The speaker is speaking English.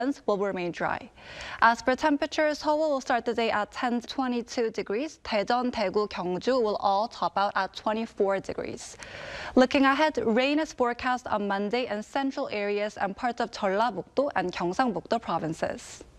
will remain dry. As for temperatures, Seoul will start the day at 10 to 22 degrees. Daejeon, Daegu, Gyeongju will all top out at 24 degrees. Looking ahead, rain is forecast on Monday in central areas and parts of Jeollabuk-do and Gyeongsangbuk-do provinces.